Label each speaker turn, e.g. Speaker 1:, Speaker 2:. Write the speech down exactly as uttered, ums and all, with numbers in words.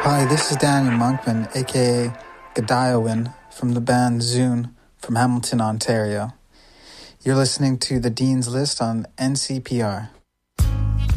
Speaker 1: Hi, this is Daniel Monkman, aka Gadiowin, from the band Zune from Hamilton, Ontario. You're listening to The Dean's List on N C P R.